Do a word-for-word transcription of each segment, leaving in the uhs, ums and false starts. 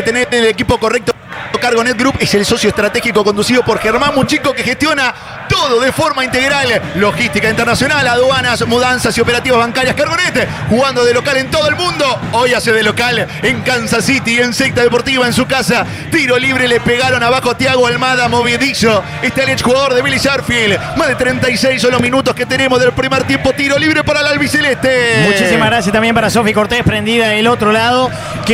tener el equipo correcto. Cargonet Group es el socio estratégico conducido por Germán Muchico, que gestiona todo de forma integral: logística internacional, aduanas, mudanzas y operativas bancarias. Cargonet, jugando de local en todo el mundo. Hoy hace de local en Kansas City, en Secta Deportiva, en su casa. Tiro libre, le pegaron abajo a Thiago Almada, movidillo. Está el ex jugador de Vélez Sarsfield. Más de treinta y seis son los minutos que tenemos del primer tiempo. Tiro libre para el albiceleste. Muchísimas gracias también para Sofi Cortés, prendida del otro lado,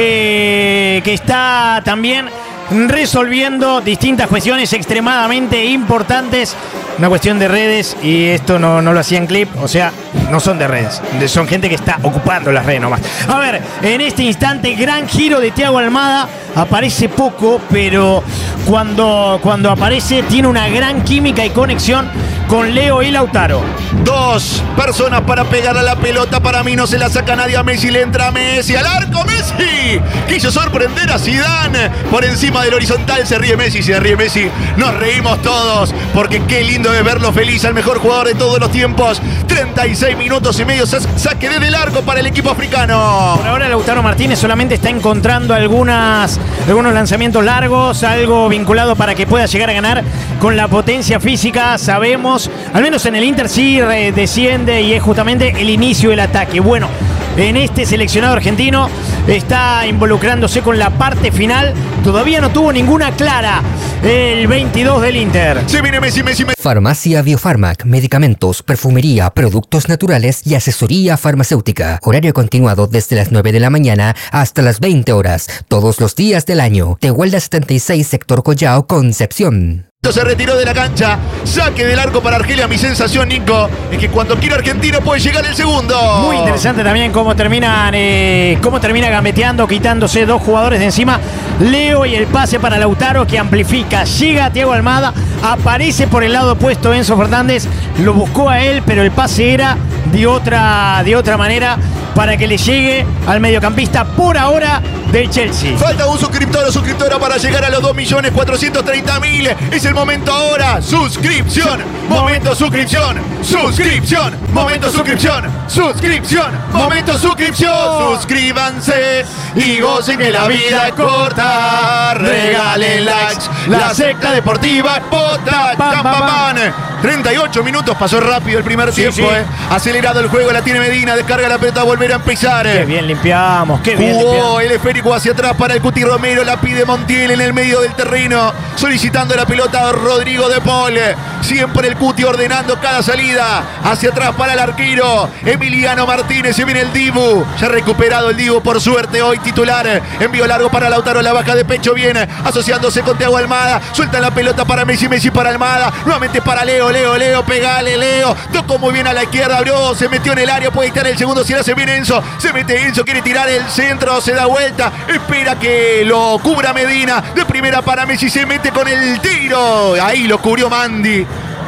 que, que está también resolviendo distintas cuestiones extremadamente importantes. Una cuestión de redes, y esto no, no lo hacía en clip, o sea, no son de redes, son gente que está ocupando las redes nomás. A ver, en este instante, gran giro de Thiago Almada. Aparece poco, pero cuando, cuando aparece tiene una gran química y conexión con Leo y Lautaro. Dos personas para pegar a la pelota. Para mí no se la saca nadie a Messi. Le entra Messi al arco. Messi quiso sorprender a Zidane por encima del horizontal. Se ríe Messi, se ríe Messi. Nos reímos todos porque qué lindo es verlo feliz al mejor jugador de todos los tiempos. treinta y seis minutos y medio. Saque desde el arco para el equipo africano. Por ahora Lautaro Martínez solamente está encontrando algunas, algunos lanzamientos largos, algo vinculado para que pueda llegar a ganar con la potencia física. Sabemos, al menos en el Inter sí desciende, y es justamente el inicio del ataque. Bueno, en este seleccionado argentino está involucrándose con la parte final. Todavía no tuvo ninguna clara el veintidós del Inter. Se viene Messi, Messi, Messi. Farmacia Biofarmac, medicamentos, perfumería, productos naturales y asesoría farmacéutica. Horario continuado desde las nueve de la mañana hasta las veinte horas, todos los días del año. Tehuelda setenta y seis, sector Collao, Concepción. Se retiró de la cancha. Saque del arco para Argelia. Mi sensación, Nico, es que cuando quiera Argentino puede llegar el segundo. Muy interesante también cómo terminan, eh, cómo termina gambeteando, quitándose dos jugadores de encima. Leo, y el pase para Lautaro, que amplifica. Llega Thiago Almada, aparece por el lado opuesto Enzo Fernández, lo buscó a él, pero el pase era de otra, de otra manera para que le llegue al mediocampista por ahora del Chelsea. Falta un suscriptor o suscriptora para llegar a los dos millones cuatrocientos treinta mil. Es el momento ahora. Suscripción. Momento suscripción. Suscripción. Momento suscripción. Suscripción. Momento suscripción. Suscríbanse y gocen que la vida es corta. Regalen likes. La Secta Deportiva Pota. Pam, pam, pam. treinta y ocho minutos. Pasó rápido el primer tiempo. Sí, sí. Eh. Acelerado el juego. La tiene Medina. Descarga la pelota. Volver a empezar. Qué bien limpiamos. Qué bien Jugó limpiamos. el esférico hacia atrás para el Cuti Romero. La pide Montiel en el medio del terreno, solicitando la pelota a Rodrigo de Paul. Siempre el Cuti ordenando cada salida. Hacia atrás para el arquero Emiliano Martínez. Se viene el Dibu. Ya recuperado el Dibu, por suerte, hoy titular. Envío largo para Lautaro. La baja de pecho viene asociándose con Thiago Almada. Suelta la pelota para Messi. Messi para Almada. Nuevamente para Leo. Leo, Leo. Pegale, Leo. Tocó muy bien a la izquierda. Abrió. Se metió en el área. Puede estar el segundo. Si ahora se viene Enzo. Se mete Enzo. Quiere tirar el centro. Se da vuelta. Espera que lo cubra Medina. De primera para Messi. Se mete con el tiro. Ahí lo cubrió Mandy.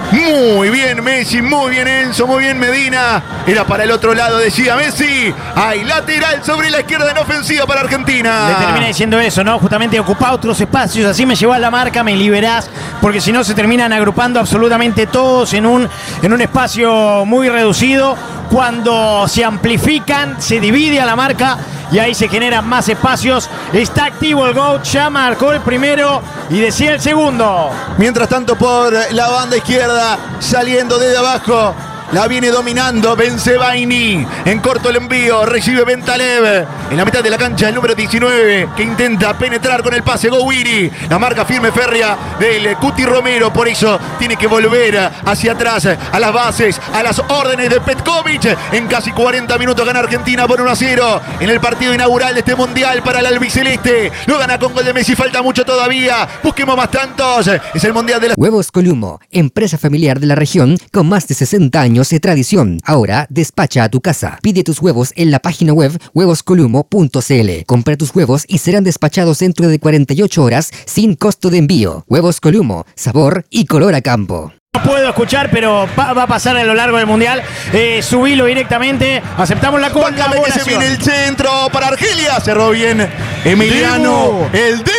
Muy bien Messi, muy bien Enzo, muy bien Medina. Era para el otro lado, decía Messi. Hay lateral sobre la izquierda en ofensiva para Argentina. Le termina diciendo eso, ¿no? Justamente ocupá otros espacios, así me llevás la marca, me liberás, porque si no se terminan agrupando absolutamente todos en un, en un espacio muy reducido. Cuando se amplifican, se divide a la marca y ahí se generan más espacios. Está activo el GOAT, ya marcó el primero y decía el segundo. Mientras tanto, por la banda izquierda, saliendo desde abajo, la viene dominando Bensebaini. En corto el envío, recibe Bentalev. En la mitad de la cancha el número diecinueve, que intenta penetrar con el pase. Gouiri. La marca firme férrea del Cuti Romero. Por eso tiene que volver hacia atrás, a las bases, a las órdenes de Petkovic. En casi cuarenta minutos gana Argentina por uno a cero. En el partido inaugural de este mundial para el albiceleste. Lo gana con gol de Messi. Falta mucho todavía. Busquemos más tantos. Es el mundial de la... Huevos Columo, empresa familiar de la región con más de sesenta años de tradición. Ahora despacha a tu casa. Pide tus huevos en la página web huevos columo punto c l. Compra tus huevos y serán despachados dentro de cuarenta y ocho horas sin costo de envío. Huevos Columo, sabor y color a campo. No puedo escuchar, pero va, va a pasar a lo largo del mundial. Eh, subilo directamente. Aceptamos la colaboración. Que se viene el centro para Argelia. Cerró bien Emiliano. Dibu. El Dibu.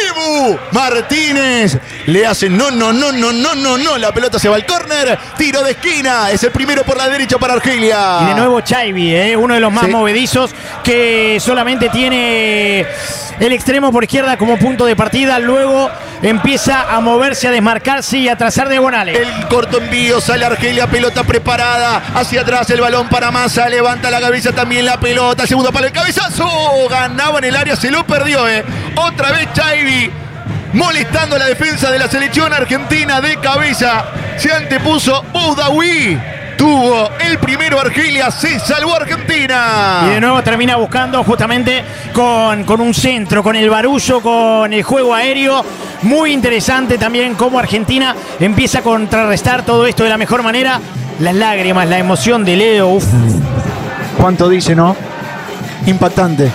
Dibu Martínez. Le hacen no, no, no, no, no, no, no. La pelota se va al córner. Tiro de esquina. Es el primero por la derecha para Argelia. Y de nuevo Chaibi, ¿eh? uno de los más sí. movedizos, que solamente tiene el extremo por izquierda como punto de partida. Luego empieza a moverse, a desmarcarse y a trazar diagonales. El corto envío, sale Argelia, pelota preparada. Hacia atrás el balón para Massa. Levanta la cabeza también la pelota. Segundo palo, el cabezazo. Ganaba en el área, se lo perdió. ¿eh? Otra vez Chaibi molestando la defensa de la selección argentina de cabeza. Se antepuso Boudaoui. Tuvo el primero Argelia, se salvó Argentina. Y de nuevo termina buscando justamente con, con un centro, con el barullo, con el juego aéreo. Muy interesante también cómo Argentina empieza a contrarrestar todo esto de la mejor manera. Las lágrimas, la emoción de Leo. Uf. ¿Cuánto dice, no? Impactante.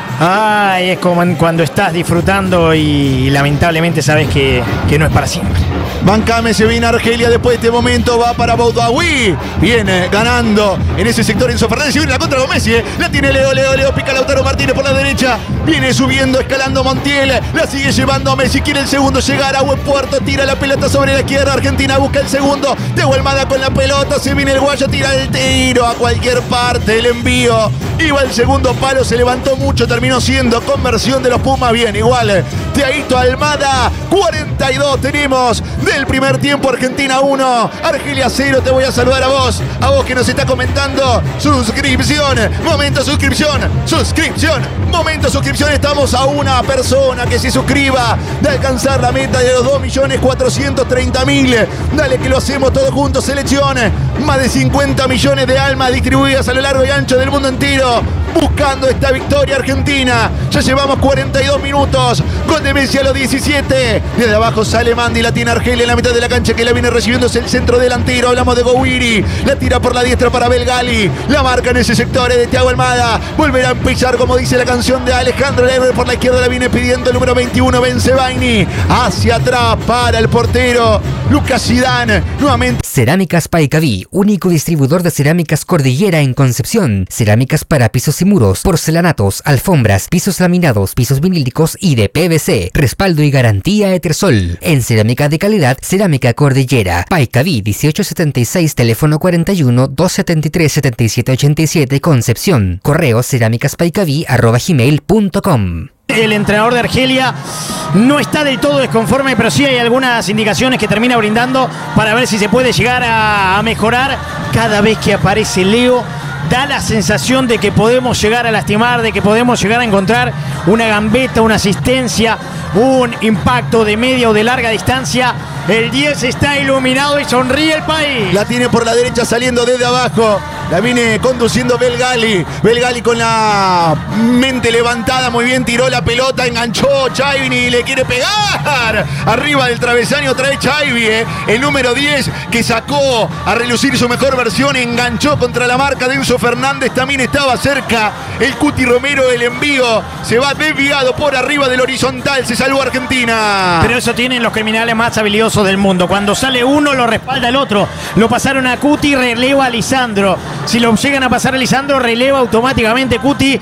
Ay, es como cuando estás disfrutando y lamentablemente sabes que, que no es para siempre. Bancame, se viene Argelia después de este momento, va para Boudaoui. Viene ganando en ese sector Enzo Fernández. Y viene la contra Gómez, ¿eh? La tiene Leo, Leo, Leo, pica Lautaro Martínez por la derecha. Viene subiendo, escalando Montiel. La sigue llevando a Messi, quiere el segundo llegar a buen puerto. Tira la pelota sobre la izquierda. Argentina busca el segundo. De Almada con la pelota, se viene el guayo, tira el tiro a cualquier parte. El envío, iba el segundo palo, se levantó mucho, terminó siendo conversión de los Pumas. Bien, igual. Teaito Almada, cuarenta y dos tenemos del primer tiempo. Argentina uno, Argelia cero. Te voy a saludar a vos, a vos que nos está comentando. Suscripción, momento suscripción, suscripción, momento suscripción. Estamos a una persona que se suscriba de alcanzar la meta de los dos millones cuatrocientos treinta mil. Dale que lo hacemos todos juntos, selección. Más de cincuenta millones de almas distribuidas a lo largo y ancho del mundo entero, buscando esta victoria argentina. Ya llevamos cuarenta y dos minutos. Gol de Messi a los diecisiete. Desde abajo sale Mandi, la tiene Argelia en la mitad de la cancha, que la viene recibiendo es el centro delantero. Hablamos de Gouiri. La tira por la diestra para Belgali. La marca en ese sector es de Thiago Almada. Volverá a empezar como dice la canción de Alejandro Lerner. Por la izquierda la viene pidiendo el número veintiuno, Bensebaini. Hacia atrás para el portero Lucas Zidane. Nuevamente. Cerámicas Paicaví, único distribuidor de cerámicas Cordillera en Concepción. Cerámicas para pisos y muros, porcelanatos, alfombras, pisos laminados, pisos vinílicos y de P V C. Respaldo y garantía Etersol. En cerámica de calidad, Cerámica Cordillera. Paicaví dieciocho setenta y seis, teléfono cuarenta y uno, doscientos setenta y tres, setenta y siete ochenta y siete, Concepción. Correo cerámicaspaicaví arroba gmail punto com. El entrenador de Argelia no está del todo desconforme, pero sí hay algunas indicaciones que termina brindando para ver si se puede llegar a, a mejorar. Cada vez que aparece Leo, da la sensación de que podemos llegar a lastimar, de que podemos llegar a encontrar una gambeta, una asistencia, un impacto de media o de larga distancia. El diez está iluminado y sonríe el país. La tiene por la derecha saliendo desde abajo. La viene conduciendo Belgali. Belgali con la mente levantada. Muy bien, tiró la pelota, enganchó Chaibi, le quiere pegar. Arriba del travesaño trae Chaibi, eh. El número diez que sacó a relucir su mejor versión. Enganchó contra la marca de Enzo Fernández. También estaba cerca el Cuti Romero. El envío se va desviado por arriba del horizontal. Se salvó Argentina. Pero eso tienen los criminales más habilidosos del mundo. Cuando sale uno, lo respalda el otro. Lo pasaron a Cuti, releva a Lisandro. Si lo llegan a pasar a Lisandro, releva automáticamente Cuti.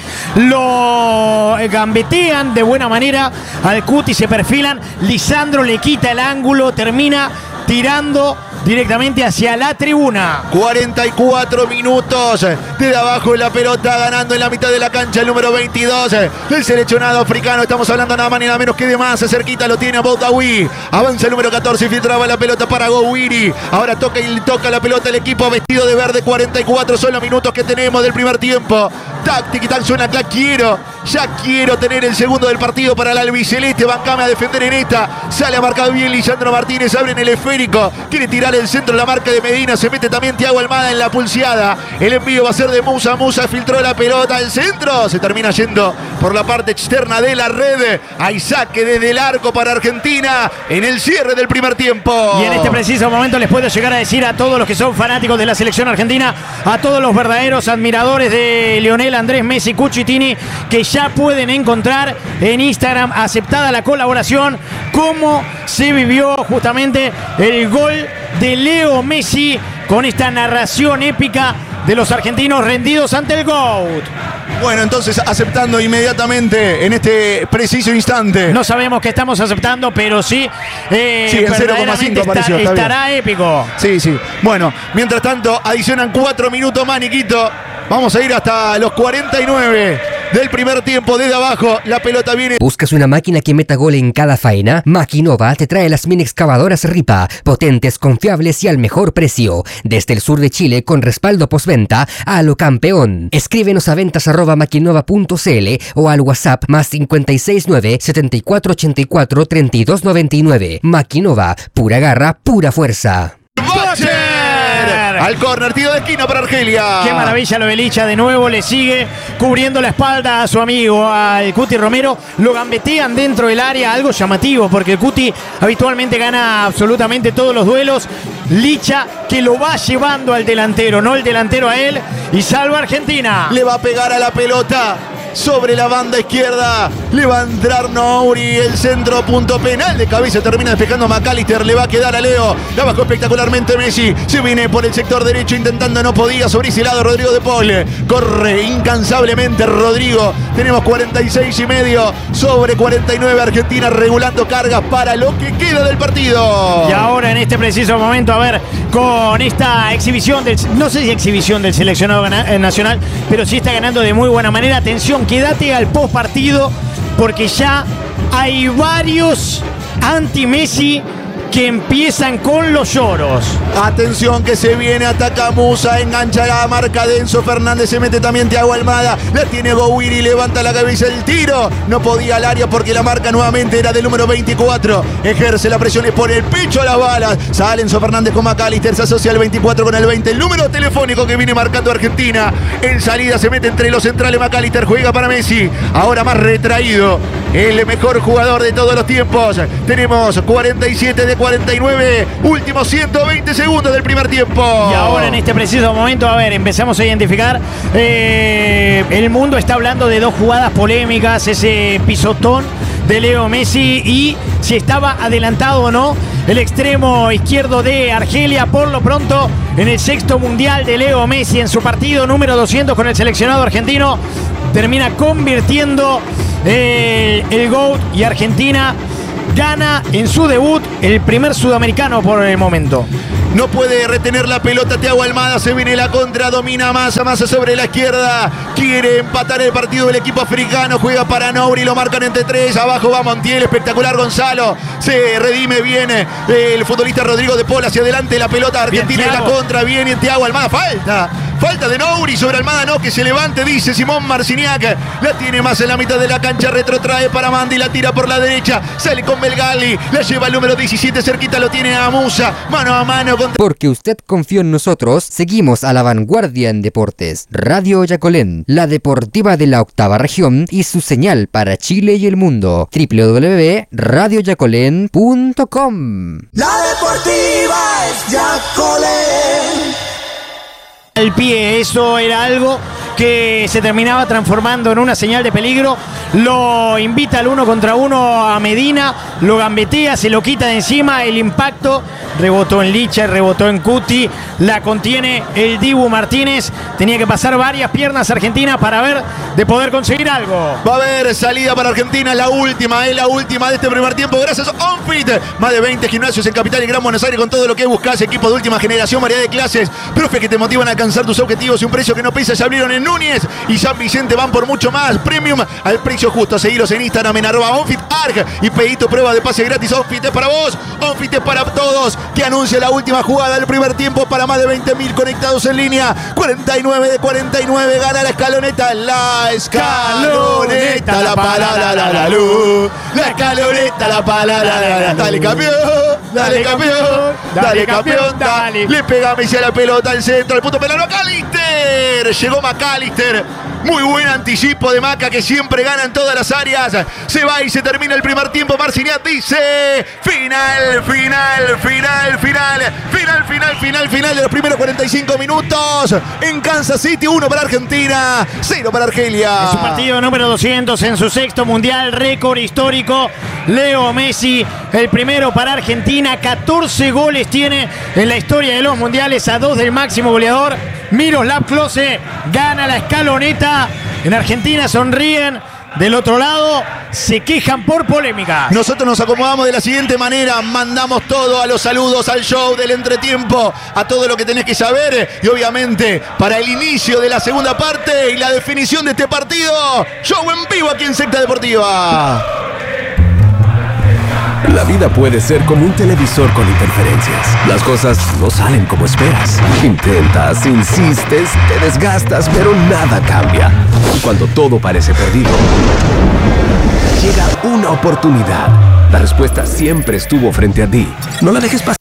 Lo gambetean de buena manera al Cuti, se perfilan. Lisandro le quita el ángulo, termina tirando directamente hacia la tribuna. cuarenta y cuatro minutos. Desde abajo la pelota ganando en la mitad de la cancha el número veintidós del seleccionado africano. Estamos hablando nada más ni nada menos que de más. Cerquita lo tiene a Boudaoui. Avanza el número catorce. Filtraba la pelota para Gouiri. Ahora toca y toca la pelota el equipo vestido de verde. cuarenta y cuatro son los minutos que tenemos del primer tiempo. Tac, tic, tac, suena acá. Quiero, ya quiero tener el segundo del partido para el albiceleste. Bancame a defender en esta. Sale a marcar bien Lisandro Martínez. Abre en el esférico. Quiere tirar el centro, la marca de Medina. Se mete también Thiago Almada en la pulseada. El envío va a ser de Musa. Musa filtró la pelota al centro. Se termina yendo por la parte externa de la red. Hay saque desde el arco para Argentina en el cierre del primer tiempo. Y en este preciso momento les puedo llegar a decir a todos los que son fanáticos de la selección argentina, a todos los verdaderos admiradores de Lionel Andrés Messi Cuchitini, que ya pueden encontrar en Instagram aceptada la colaboración, cómo se vivió justamente el gol de Leo Messi con esta narración épica de los argentinos rendidos ante el GOAT. Bueno, entonces aceptando inmediatamente en este preciso instante. No sabemos qué estamos aceptando, pero sí, eh, Sí, en cero coma cinco verdaderamente apareció, está- está bien. estará épico. Sí, sí. Bueno, mientras tanto, adicionan cuatro minutos más, Niquito. Vamos a ir hasta los cuarenta y nueve del primer tiempo. Desde abajo, la pelota viene. ¿Buscas una máquina que meta gol en cada faena? Maquinova te trae las mini excavadoras Ripa, potentes, confiables y al mejor precio. Desde el sur de Chile, con respaldo postventa a lo campeón. Escríbenos a ventas arroba maquinova punto cl o al WhatsApp más cinco seis nueve, setenta y cuatro ochenta y cuatro, treinta y dos noventa y nueve. Maquinova, pura garra, pura fuerza. ¡Butcher! Al córner, tiro de esquina para Argelia. Qué maravilla lo de Licha, de nuevo le sigue cubriendo la espalda a su amigo, al Cuti Romero. Lo gambetean dentro del área, algo llamativo, porque el Cuti habitualmente gana absolutamente todos los duelos. Licha que lo va llevando al delantero, no el delantero a él, y salva a Argentina. Le va a pegar a la pelota sobre la banda izquierda. Le va a entrar Nouri, el centro, punto penal de cabeza. Termina despejando McAllister. Le va a quedar a Leo. La bajó espectacularmente Messi. Se viene por el sector derecho intentando, no podía. Sobre ese lado Rodrigo de Paul. Corre incansablemente Rodrigo. Tenemos cuarenta y seis y medio sobre cuarenta y nueve. Argentina regulando cargas para lo que queda del partido. Y ahora en este preciso momento, a ver, con esta exhibición del, no sé si exhibición del seleccionado gana- eh, nacional, pero sí está ganando de muy buena manera. Atención, quédate al post partido, porque ya hay varios anti-Messi que empiezan con los lloros. Atención que se viene, ataca Musa, engancha la marca de Enzo Fernández, se mete también Thiago Almada, la tiene Gouiri, levanta la cabeza, el tiro, no podía al área porque la marca nuevamente era del número veinticuatro, ejerce la presión y pone el pecho a las balas, sale Enzo Fernández con McAllister, se asocia el veinticuatro con el veinte, el número telefónico que viene marcando Argentina, en salida se mete entre los centrales McAllister, juega para Messi, ahora más retraído, el mejor jugador de todos los tiempos, tenemos cuarenta y siete de cuarenta y nueve, últimos ciento veinte segundos del primer tiempo. Y ahora en este preciso momento, a ver, empezamos a identificar. Eh, el mundo está hablando de dos jugadas polémicas, ese pisotón de Leo Messi y si estaba adelantado o no el extremo izquierdo de Argelia. Por lo pronto, en el sexto mundial de Leo Messi, en su partido número doscientos con el seleccionado argentino, termina convirtiendo eh, el GOAT y Argentina gana en su debut el primer sudamericano por el momento. No puede retener la pelota Thiago Almada, se viene la contra, domina Massa, Massa sobre la izquierda, quiere empatar el partido del equipo africano, juega para Nouri, lo marcan entre tres, abajo va Montiel, espectacular Gonzalo, se redime bien el futbolista Rodrigo de Paul, hacia adelante la pelota Argentina en la contra, viene Thiago Almada, falta, falta de Nouri sobre Almada, no, que se levante, dice Simón Marciniak, la tiene más en la mitad de la cancha, retrotrae para Mandi, la tira por la derecha, sale con Belgali, la lleva el número diecisiete, cerquita lo tiene a Musa, mano a mano. Porque usted confió en nosotros, seguimos a la vanguardia en deportes. Radio Yacolén, la deportiva de la octava región y su señal para Chile y el mundo. doble u doble u doble u punto radio yacolén punto com. La deportiva es Yacolén. El pie, eso era algo que se terminaba transformando en una señal de peligro. Lo invita al uno contra uno a Medina, lo gambetea, se lo quita de encima, el impacto rebotó en Licha, rebotó en Cuti, la contiene el Dibu Martínez. Tenía que pasar varias piernas Argentina para ver de poder conseguir algo. Va a haber salida para Argentina, la última, es la última de este primer tiempo, gracias a OnFit. Más de veinte gimnasios en Capital y Gran Buenos Aires con todo lo que buscas, equipo de última generación, variedad de clases, profe que te motivan a alcanzar tus objetivos y un precio que no pesa. Se abrieron en Núñez y San Vicente, van por mucho más, premium al precio justo. Seguiros en Instagram en arroba OnFitArg y pedí tu prueba de pase gratis. OnFit es para vos, OnFit es para todos, que anuncia la última jugada del primer tiempo para más de veinte mil conectados en línea. Cuarenta y nueve de cuarenta y nueve, gana la escaloneta, la escaloneta, la palabra, la, la luz, la escaloneta, la palabra, la, la, dale campeón, dale campeón, dale campeón, dale. Le pega a Messi a la pelota al centro, al punto penal, McAllister, llegó McAllister, muy buen anticipo de Maca que siempre gana en todas las áreas, se va y se termina el primer tiempo. Marciniak dice final, final, final, final, final, final, final, final de los primeros cuarenta y cinco minutos en Kansas City. Uno para Argentina, cero para Argelia. En su partido número doscientos, en su sexto mundial, récord histórico, Leo Messi, el primero para Argentina. catorce goles tiene en la historia de los mundiales, a dos del máximo goleador. Miroslav Klose gana la escaloneta En Argentina sonríen. Del otro lado, se quejan por polémica. Nosotros nos acomodamos de la siguiente manera. Mandamos todo a los saludos, al show del entretiempo, a todo lo que tenés que saber. Y obviamente, para el inicio de la segunda parte y la definición de este partido, show en vivo aquí en Secta Deportiva. La vida puede ser como un televisor con interferencias. Las cosas no salen como esperas. Intentas, insistes, te desgastas, pero nada cambia. Y cuando todo parece perdido, llega una oportunidad. La respuesta siempre estuvo frente a ti. No la dejes pasar.